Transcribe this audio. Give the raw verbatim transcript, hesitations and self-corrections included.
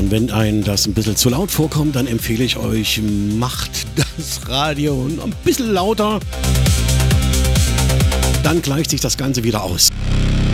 und wenn einem das ein bisschen zu laut vorkommt, dann empfehle ich euch, macht das Radio ein bisschen lauter. Dann gleicht sich das Ganze wieder aus.